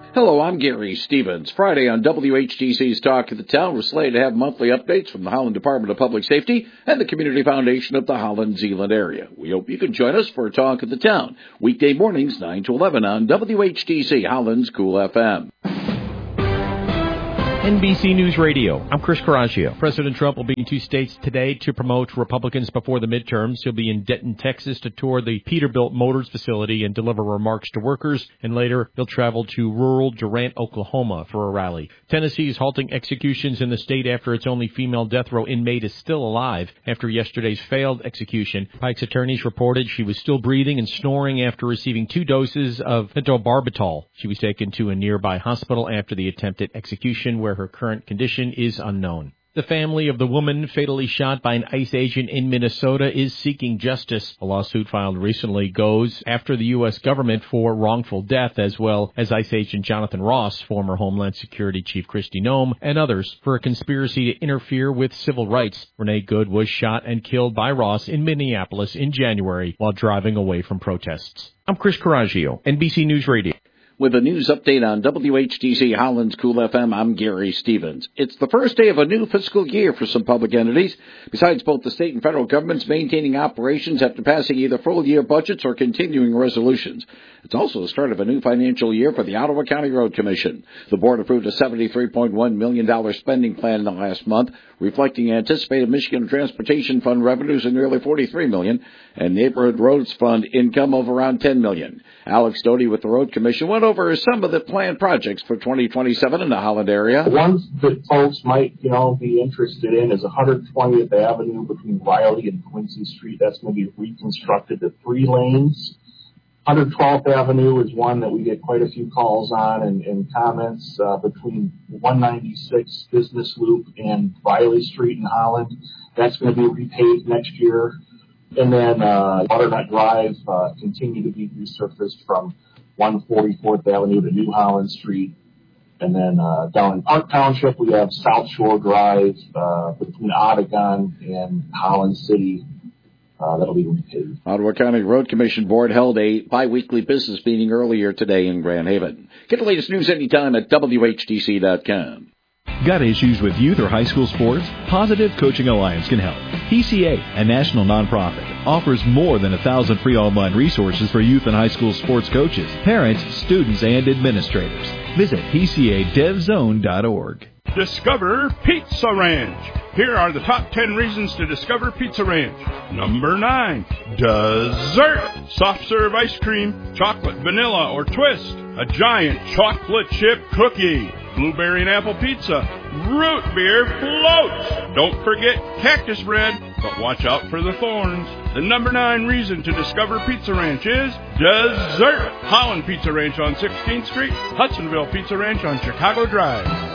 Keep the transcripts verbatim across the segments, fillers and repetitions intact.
Hello, I'm Gary Stevens. Friday on W H T C's Talk of the Town, we're slated to have monthly updates from the Holland Department of Public Safety and the Community Foundation of the Holland-Zeeland area. We hope you can join us for Talk of the Town, weekday mornings nine to eleven on W H T C, Holland's Cool F M. N B C News Radio. I'm Chris Coraggio. President Trump will be in two states today to promote Republicans before the midterms. He'll be in Denton, Texas to tour the Peterbilt Motors facility and deliver remarks to workers. And later, he'll travel to rural Durant, Oklahoma for a rally. Tennessee is halting executions in the state after its only female death row inmate is still alive after yesterday's failed execution. Pike's attorneys reported she was still breathing and snoring after receiving two doses of pentobarbital. She was taken to a nearby hospital after the attempted execution, where her current condition is unknown. The family of the woman fatally shot by an ICE agent in Minnesota is seeking justice. A lawsuit filed recently goes after the U S government for wrongful death, as well as ICE agent Jonathan Ross, former Homeland Security Chief Kristi Noem, and others for a conspiracy to interfere with civil rights. Renee Good was shot and killed by Ross in Minneapolis in January while driving away from protests. I'm Chris Coraggio, N B C News Radio. With a news update on W H T C Holland's Cool F M, I'm Gary Stevens. It's the first day of a new fiscal year for some public entities. Besides both the state and federal governments maintaining operations after passing either full-year budgets or continuing resolutions. It's also the start of a new financial year for the Ottawa County Road Commission. The board approved a seventy-three point one million dollars spending plan in the last month, reflecting anticipated Michigan Transportation Fund revenues of nearly forty-three million dollars and Neighborhood Roads Fund income of around ten million dollars. Alex Doty with the Road Commission went over some of the planned projects for twenty twenty-seven in the Holland area. The ones that folks might, you know, be interested in is one hundred twentieth Avenue between Riley and Quincy Street. That's going to be reconstructed to three lanes. one hundred twelfth Avenue is one that we get quite a few calls on and, and comments uh, between one ninety-six Business Loop and Riley Street in Holland. That's going to be repaved next year. And then uh, Butternut Drive uh, continue to be resurfaced from one forty-fourth Avenue to New Holland Street. And then uh, down in Park Township, we have South Shore Drive uh, between Ottagon and Holland City. Uh, that'll be repaved. Ottawa County Road Commission Board held a bi-weekly business meeting earlier today in Grand Haven. Get the latest news anytime at W H T C dot com. Got issues with youth or high school sports? Positive Coaching Alliance can help. P C A, a national nonprofit, offers more than a thousand free online resources for youth and high school sports coaches, parents, students, and administrators. Visit P C A dev zone dot org. Discover Pizza Ranch. Here are the top ten reasons to discover Pizza Ranch. Number nine, dessert. Soft serve ice cream, chocolate, vanilla, or twist. A giant chocolate chip cookie. Blueberry and apple pizza. Root beer floats. Don't forget cactus bread, but watch out for the thorns. The number nine reason to discover Pizza Ranch is dessert. Holland Pizza Ranch on sixteenth Street. Hudsonville Pizza Ranch on Chicago Drive.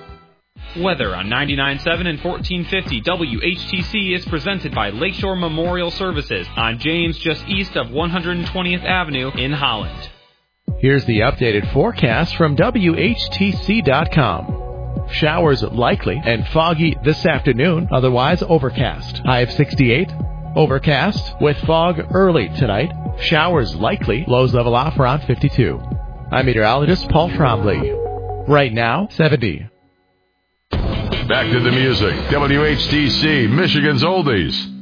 Weather on ninety-nine point seven and fourteen fifty W H T C is presented by Lakeshore Memorial Services on James, just east of one hundred twentieth Avenue in Holland. Here's the updated forecast from W H T C dot com. Showers likely and foggy this afternoon, otherwise overcast. High of sixty-eight. Overcast with fog early tonight. Showers likely. Lows level off around fifty-two. I'm meteorologist Paul Trombley. Right now, seventy. Back to the music. W H T C, Michigan's Oldies.